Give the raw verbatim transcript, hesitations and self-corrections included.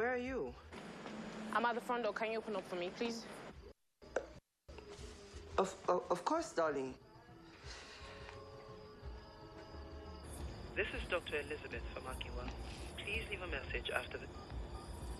where are you? I'm at the front door. Can you open up for me, please? Of, of, of course, darling. This is Doctor Elizabeth from Akiwa. Please leave a message after the...